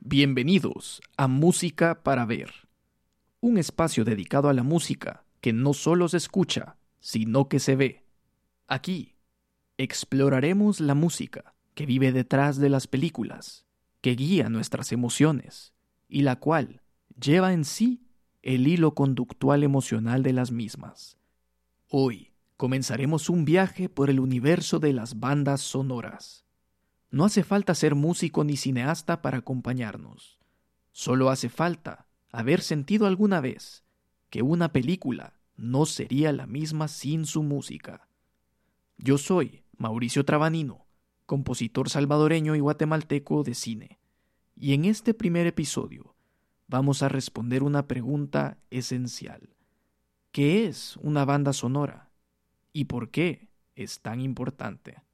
Bienvenidos a Música para Ver, un espacio dedicado a la música que no solo se escucha, sino que se ve. Aquí exploraremos la música que vive detrás de las películas, que guía nuestras emociones y la cual lleva en sí el hilo conductual emocional de las mismas. Hoy comenzaremos un viaje por el universo de las bandas sonoras. No hace falta ser músico ni cineasta para acompañarnos. Solo hace falta haber sentido alguna vez que una película no sería la misma sin su música. Yo soy Mauricio Trabanino, compositor salvadoreño y guatemalteco de cine, y en este primer episodio vamos a responder una pregunta esencial. ¿Qué es una banda sonora? ¿Y por qué es tan importante?